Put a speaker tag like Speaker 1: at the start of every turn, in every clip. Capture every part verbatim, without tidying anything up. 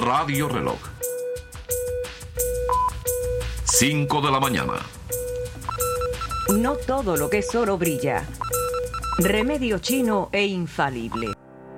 Speaker 1: Radio Reloj. cinco de la mañana.
Speaker 2: No todo lo que es oro brilla. Remedio chino e infalible.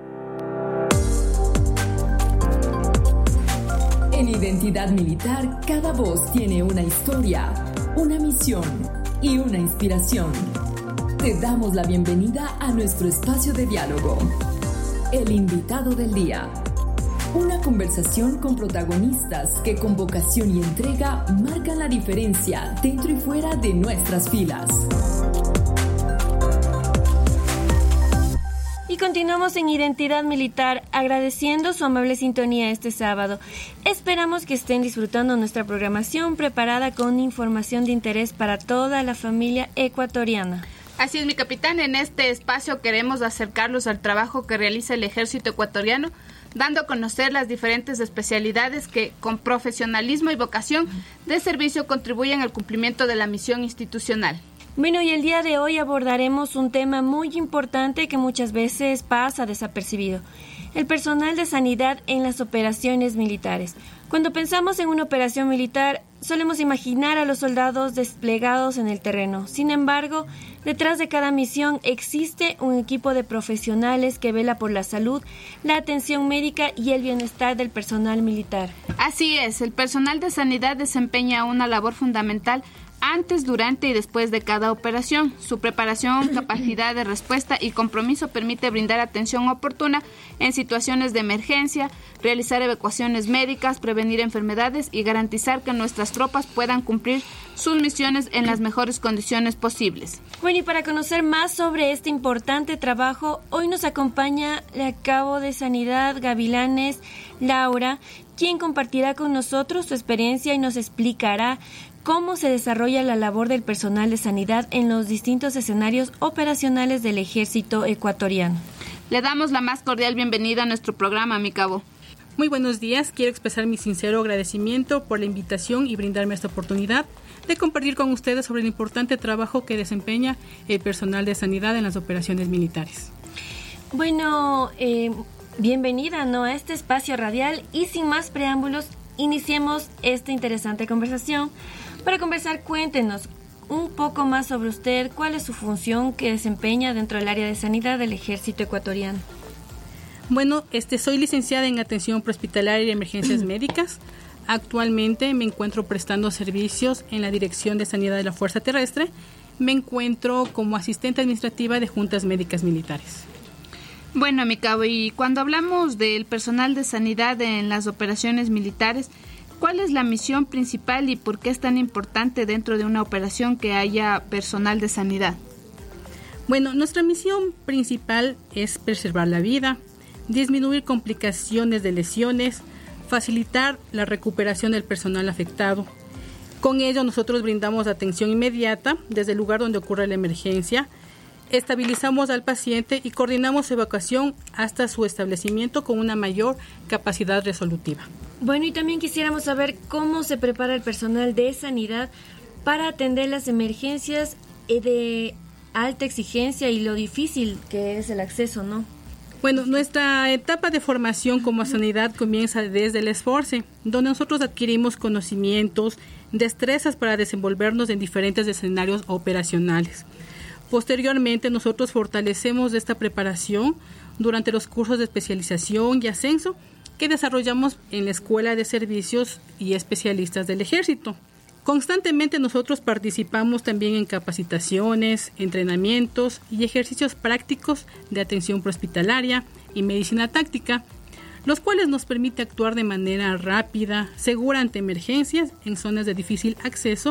Speaker 3: En Identidad Militar, cada voz tiene una historia, una misión y una inspiración. Te damos la bienvenida a nuestro espacio de diálogo. El invitado del día. Una conversación con protagonistas que con vocación y entrega marcan la diferencia dentro y fuera de nuestras filas.
Speaker 4: Y continuamos en Identidad Militar, agradeciendo su amable sintonía este sábado. Esperamos que estén disfrutando nuestra programación preparada con información de interés para toda la familia ecuatoriana.
Speaker 5: Así es, mi capitán. En este espacio queremos acercarlos al trabajo que realiza el Ejército ecuatoriano, dando a conocer las diferentes especialidades que, con profesionalismo y vocación de servicio, contribuyen al cumplimiento de la misión institucional.
Speaker 4: Bueno, y el día de hoy abordaremos un tema muy importante que muchas veces pasa desapercibido: el personal de sanidad en las operaciones militares. Cuando pensamos en una operación militar, solemos imaginar a los soldados desplegados en el terreno. Sin embargo, detrás de cada misión existe un equipo de profesionales que vela por la salud, la atención médica y el bienestar del personal militar.
Speaker 5: Así es, el personal de sanidad desempeña una labor fundamental antes, durante y después de cada operación. Su preparación, capacidad de respuesta y compromiso permite brindar atención oportuna en situaciones de emergencia, realizar evacuaciones médicas, prevenir enfermedades y garantizar que nuestras tropas puedan cumplir sus misiones en las mejores condiciones posibles.
Speaker 4: Bueno, y para conocer más sobre este importante trabajo, hoy nos acompaña la Cabo de Sanidad Gavilanes, Laura, quien compartirá con nosotros su experiencia y nos explicará cómo se desarrolla la labor del personal de sanidad en los distintos escenarios operacionales del Ejército ecuatoriano.
Speaker 5: Le damos la más cordial bienvenida a nuestro programa, mi cabo.
Speaker 6: Muy buenos días. Quiero expresar mi sincero agradecimiento por la invitación y brindarme esta oportunidad de compartir con ustedes sobre el importante trabajo que desempeña el personal de sanidad en las operaciones militares.
Speaker 4: Bueno, eh, bienvenida, ¿no?, a este espacio radial, y sin más preámbulos, iniciemos esta interesante conversación. Para conversar, cuéntenos un poco más sobre usted, cuál es su función que desempeña dentro del área de sanidad del Ejército ecuatoriano.
Speaker 6: Bueno, este, soy licenciada en Atención Prehospitalaria y Emergencias Médicas. Actualmente me encuentro prestando servicios en la Dirección de Sanidad de la Fuerza Terrestre. Me encuentro como asistente administrativa de juntas médicas militares.
Speaker 5: Bueno, mi cabo, y cuando hablamos del personal de sanidad en las operaciones militares, ¿cuál es la misión principal y por qué es tan importante dentro de una operación que haya personal de sanidad?
Speaker 6: Bueno, nuestra misión principal es preservar la vida, disminuir complicaciones de lesiones, facilitar la recuperación del personal afectado. Con ello, nosotros brindamos atención inmediata desde el lugar donde ocurre la emergencia, estabilizamos al paciente y coordinamos su evacuación hasta su establecimiento con una mayor capacidad resolutiva.
Speaker 4: Bueno, y también quisiéramos saber cómo se prepara el personal de sanidad para atender las emergencias de alta exigencia y lo difícil que es el acceso, ¿no?
Speaker 6: Bueno, nuestra etapa de formación como sanidad comienza desde el esforce, donde nosotros adquirimos conocimientos, destrezas para desenvolvernos en diferentes escenarios operacionales. Posteriormente, nosotros fortalecemos esta preparación durante los cursos de especialización y ascenso que desarrollamos en la Escuela de Servicios y Especialistas del Ejército. Constantemente nosotros participamos también en capacitaciones, entrenamientos y ejercicios prácticos de atención prehospitalaria y medicina táctica, los cuales nos permite actuar de manera rápida, segura ante emergencias en zonas de difícil acceso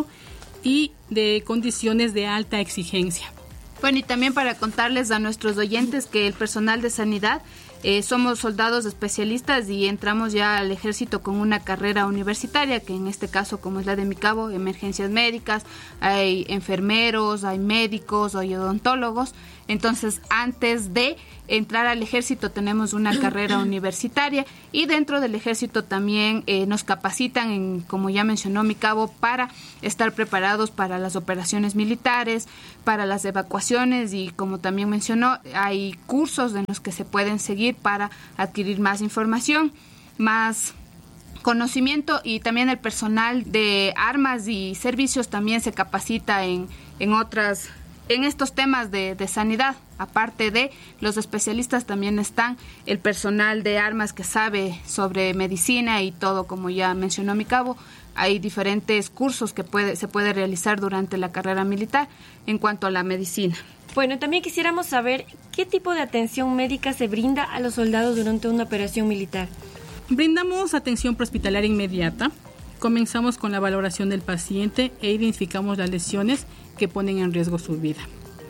Speaker 6: y de condiciones de alta exigencia.
Speaker 5: Bueno, y también para contarles a nuestros oyentes que el personal de sanidad eh, somos soldados especialistas y entramos ya al ejército con una carrera universitaria, que en este caso, como es la de mi cabo, emergencias médicas, hay enfermeros, hay médicos, hay odontólogos. Entonces, antes de entrar al ejército tenemos una carrera universitaria y dentro del ejército también eh, nos capacitan, en, como ya mencionó mi cabo, para estar preparados para las operaciones militares, para las evacuaciones y, como también mencionó, hay cursos en los que se pueden seguir para adquirir más información, más conocimiento, y también el personal de armas y servicios también se capacita en, en otras, en estos temas de, de sanidad. Aparte de los especialistas también están el personal de armas que sabe sobre medicina y todo, como ya mencionó mi cabo. Hay diferentes cursos que puede, se puede realizar durante la carrera militar en cuanto a la medicina.
Speaker 4: Bueno, también quisiéramos saber qué tipo de atención médica se brinda a los soldados durante una operación militar.
Speaker 6: Brindamos atención prehospitalaria inmediata. Comenzamos con la valoración del paciente e identificamos las lesiones que ponen en riesgo su vida.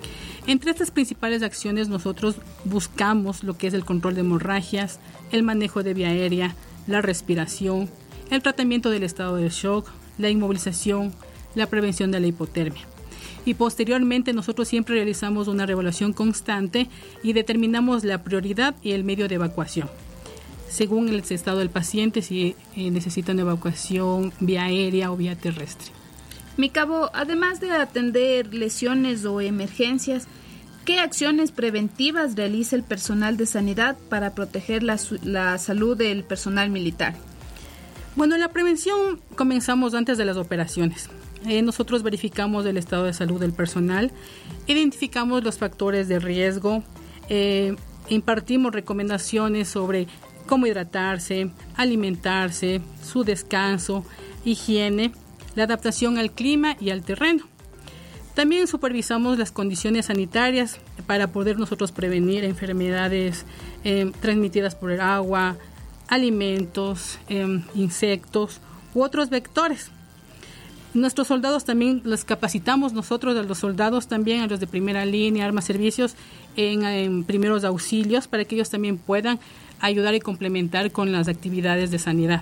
Speaker 6: Entre estas principales acciones nosotros buscamos lo que es el control de hemorragias, el manejo de vía aérea, la respiración, el tratamiento del estado de shock, la inmovilización, la prevención de la hipotermia. Y posteriormente nosotros siempre realizamos una reevaluación constante y determinamos la prioridad y el medio de evacuación, según el estado del paciente, si eh, necesita una evacuación vía aérea o vía terrestre.
Speaker 5: Mi cabo, además de atender lesiones o emergencias, ¿qué acciones preventivas realiza el personal de sanidad para proteger la, la salud del personal militar?
Speaker 6: Bueno, la prevención comenzamos antes de las operaciones. Eh, nosotros verificamos el estado de salud del personal, identificamos los factores de riesgo, eh, impartimos recomendaciones sobre cómo hidratarse, alimentarse, su descanso, higiene, la adaptación al clima y al terreno. También supervisamos las condiciones sanitarias para poder nosotros prevenir enfermedades eh, transmitidas por el agua, alimentos, eh, insectos u otros vectores. Nuestros soldados también los capacitamos nosotros, a los soldados también, a los de primera línea, armas, servicios, en, en primeros auxilios, para que ellos también puedan ayudar y complementar con las actividades de sanidad.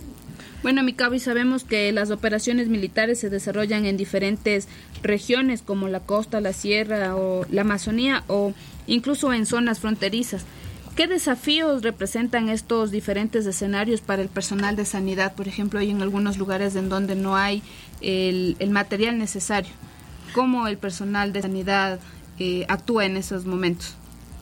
Speaker 5: Bueno, mi cabo, y sabemos que las operaciones militares se desarrollan en diferentes regiones como la costa, la sierra o la Amazonía, o incluso en zonas fronterizas. ¿Qué desafíos representan estos diferentes escenarios para el personal de sanidad? Por ejemplo, hay en algunos lugares en donde no hay el, el material necesario. ¿Cómo el personal de sanidad eh, actúa en esos momentos?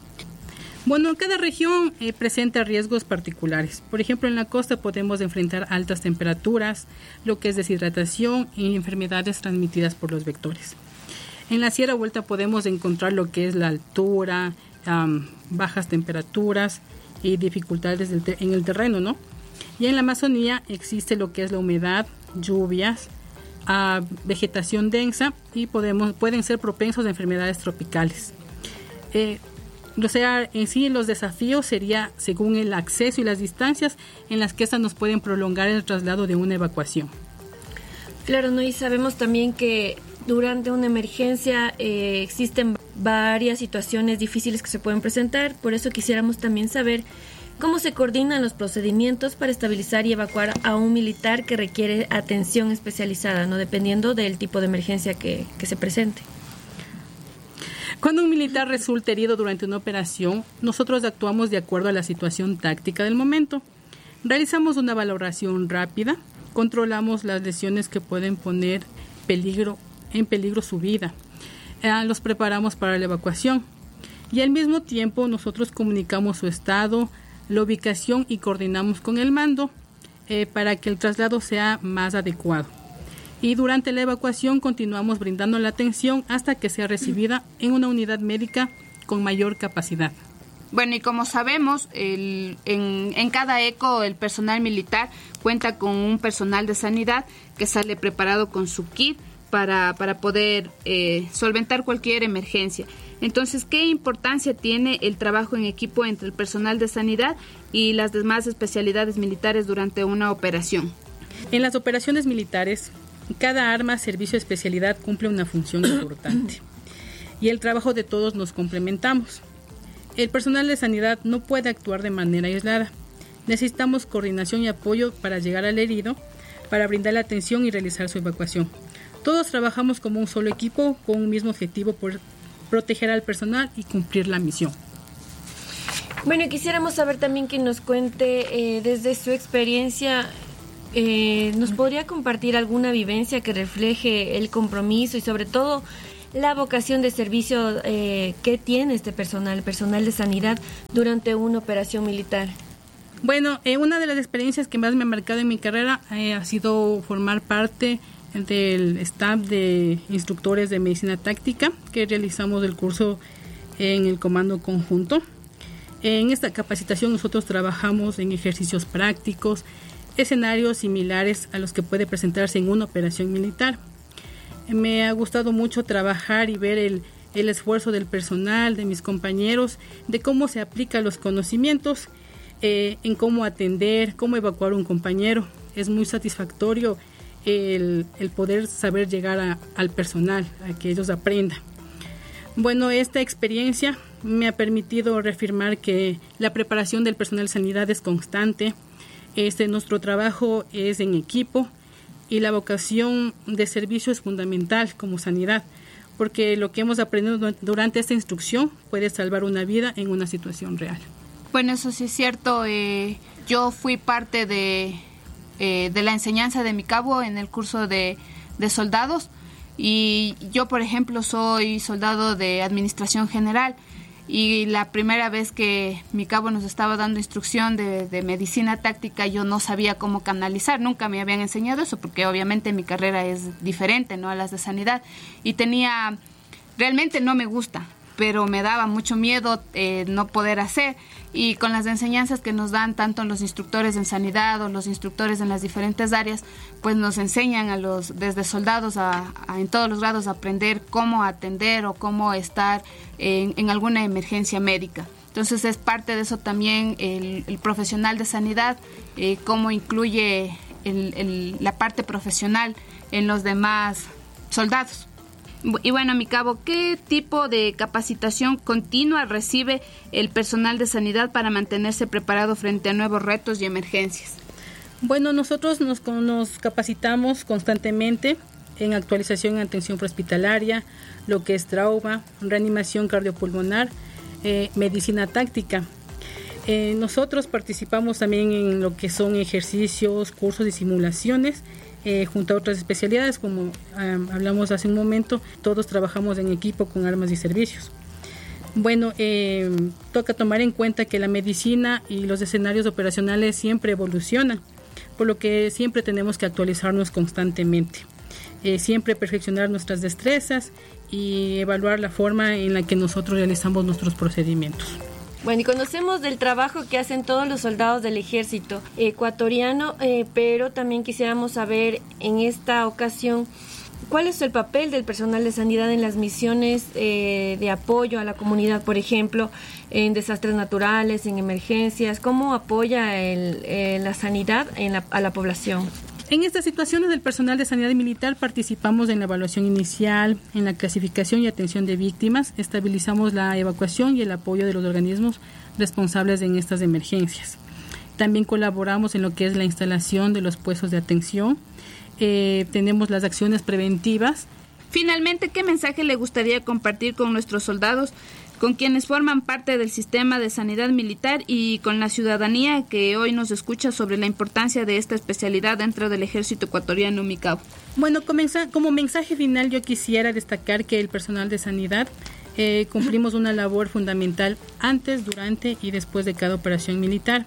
Speaker 6: Bueno, cada región eh, presenta riesgos particulares. Por ejemplo, en la costa podemos enfrentar altas temperaturas, lo que es deshidratación y enfermedades transmitidas por los vectores. En la Sierra Vuelta podemos encontrar lo que es la altura, um, bajas temperaturas y dificultades del te- en el terreno, ¿no? Y en la Amazonía existe lo que es la humedad, lluvias, uh, vegetación densa y podemos, pueden ser propensos a enfermedades tropicales. Eh, O sea, en sí los desafíos sería según el acceso y las distancias en las que estas nos pueden prolongar el traslado de una evacuación.
Speaker 4: Claro, ¿no? Y sabemos también que durante una emergencia eh, existen varias situaciones difíciles que se pueden presentar. Por eso quisiéramos también saber cómo se coordinan los procedimientos para estabilizar y evacuar a un militar que requiere atención especializada, ¿no? Dependiendo del tipo de emergencia que, que se presente.
Speaker 6: Cuando un militar resulta herido durante una operación, nosotros actuamos de acuerdo a la situación táctica del momento. Realizamos una valoración rápida, controlamos las lesiones que pueden poner peligro, en peligro su vida. Eh, los preparamos para la evacuación y al mismo tiempo nosotros comunicamos su estado, la ubicación y coordinamos con el mando eh, para que el traslado sea más adecuado. Y durante la evacuación continuamos brindando la atención hasta que sea recibida en una unidad médica con mayor capacidad.
Speaker 5: Bueno, y como sabemos, el, en, en cada ECO el personal militar cuenta con un personal de sanidad que sale preparado con su kit para, para poder eh, solventar cualquier emergencia. Entonces, ¿qué importancia tiene el trabajo en equipo entre el personal de sanidad y las demás especialidades militares durante una operación?
Speaker 6: En las operaciones militares, cada arma, servicio o especialidad cumple una función importante y el trabajo de todos nos complementamos. El personal de sanidad no puede actuar de manera aislada. Necesitamos coordinación y apoyo para llegar al herido, para brindarle atención y realizar su evacuación. Todos trabajamos como un solo equipo con un mismo objetivo, por proteger al personal y cumplir la misión.
Speaker 4: Bueno, quisiéramos saber también que nos cuente eh, desde su experiencia. Eh, ¿Nos podría compartir alguna vivencia que refleje el compromiso y sobre todo la vocación de servicio eh, que tiene este personal, el personal de sanidad durante una operación militar?
Speaker 6: Bueno, eh, una de las experiencias que más me ha marcado en mi carrera eh, ha sido formar parte del staff de instructores de medicina táctica que realizamos el curso en el Comando Conjunto. En esta capacitación nosotros trabajamos en ejercicios prácticos, escenarios similares a los que puede presentarse en una operación militar. Me ha gustado mucho trabajar y ver el, el esfuerzo del personal, de mis compañeros, de cómo se aplican los conocimientos, eh, en cómo atender, cómo evacuar un compañero. Es muy satisfactorio el, el poder saber llegar a, al personal, a que ellos aprendan. Bueno, esta experiencia me ha permitido reafirmar que la preparación del personal de sanidad es constante. Este, nuestro trabajo es en equipo y la vocación de servicio es fundamental como sanidad, porque lo que hemos aprendido durante esta instrucción puede salvar una vida en una situación real.
Speaker 5: Bueno, eso sí es cierto. Eh, yo fui parte de, eh, de la enseñanza de mi cabo en el curso de, de soldados, y yo, por ejemplo, soy soldado de administración general, y la primera vez que mi cabo nos estaba dando instrucción de, de medicina táctica, yo no sabía cómo canalizar, nunca me habían enseñado eso, porque obviamente mi carrera es diferente, ¿no?, a las de sanidad, y tenía, realmente no me gusta, pero me daba mucho miedo eh, no poder hacer, y con las enseñanzas que nos dan tanto los instructores en sanidad o los instructores en las diferentes áreas, pues nos enseñan a los desde soldados a, a en todos los grados a aprender cómo atender o cómo estar en, en alguna emergencia médica. Entonces es parte de eso también el, el profesional de sanidad, eh, cómo incluye el, el, la parte profesional en los demás soldados. Y bueno, mi cabo, ¿qué tipo de capacitación continua recibe el personal de sanidad para mantenerse preparado frente a nuevos retos y emergencias?
Speaker 6: Bueno, nosotros nos, nos capacitamos constantemente en actualización en atención prehospitalaria, lo que es trauma, reanimación cardiopulmonar, eh, medicina táctica. Eh, nosotros participamos también en lo que son ejercicios, cursos y simulaciones, Eh, junto a otras especialidades, como um, hablamos hace un momento, todos trabajamos en equipo con armas y servicios. Bueno, eh, toca tomar en cuenta que la medicina y los escenarios operacionales siempre evolucionan, por lo que siempre tenemos que actualizarnos constantemente, eh, siempre perfeccionar nuestras destrezas y evaluar la forma en la que nosotros realizamos nuestros procedimientos.
Speaker 4: Bueno, y conocemos del trabajo que hacen todos los soldados del ejército ecuatoriano, eh, pero también quisiéramos saber en esta ocasión cuál es el papel del personal de sanidad en las misiones eh, de apoyo a la comunidad, por ejemplo, en desastres naturales, en emergencias. ¿Cómo apoya el, eh, la sanidad en la, a la población?
Speaker 6: En estas situaciones del personal de sanidad militar participamos en la evaluación inicial, en la clasificación y atención de víctimas, estabilizamos la evacuación y el apoyo de los organismos responsables en estas emergencias. También colaboramos en lo que es la instalación de los puestos de atención, eh, tenemos las acciones preventivas.
Speaker 5: Finalmente, ¿qué mensaje le gustaría compartir con nuestros soldados, con quienes forman parte del sistema de sanidad militar y con la ciudadanía que hoy nos escucha sobre la importancia de esta especialidad dentro del ejército ecuatoriano, mi cabo?
Speaker 6: Bueno, como mensaje final yo quisiera destacar que el personal de sanidad eh, cumplimos una labor fundamental antes, durante y después de cada operación militar.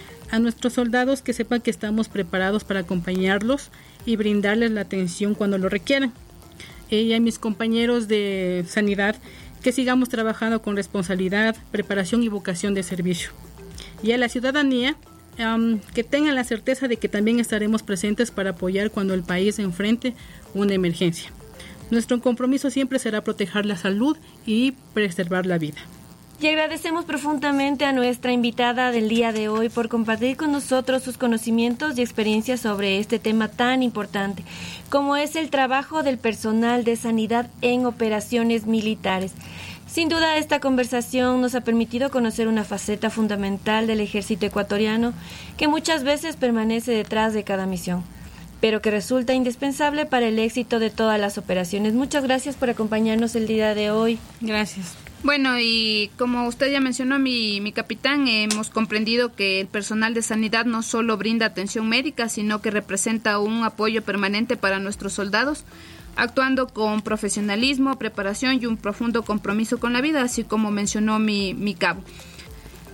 Speaker 6: A nuestros soldados que sepan que estamos preparados para acompañarlos y brindarles la atención cuando lo requieran. Eh, y a mis compañeros de sanidad, que sigamos trabajando con responsabilidad, preparación y vocación de servicio. Y a la ciudadanía, um, que tengan la certeza de que también estaremos presentes para apoyar cuando el país enfrente una emergencia. Nuestro compromiso siempre será proteger la salud y preservar la vida.
Speaker 4: Y agradecemos profundamente a nuestra invitada del día de hoy por compartir con nosotros sus conocimientos y experiencias sobre este tema tan importante, como es el trabajo del personal de sanidad en operaciones militares. Sin duda, esta conversación nos ha permitido conocer una faceta fundamental del ejército ecuatoriano que muchas veces permanece detrás de cada misión, pero que resulta indispensable para el éxito de todas las operaciones. Muchas gracias por acompañarnos el día de hoy.
Speaker 6: Gracias.
Speaker 5: Bueno, y como usted ya mencionó, mi, mi capitán, eh, hemos comprendido que el personal de sanidad no solo brinda atención médica, sino que representa un apoyo permanente para nuestros soldados, actuando con profesionalismo, preparación y un profundo compromiso con la vida, así como mencionó mi, mi cabo.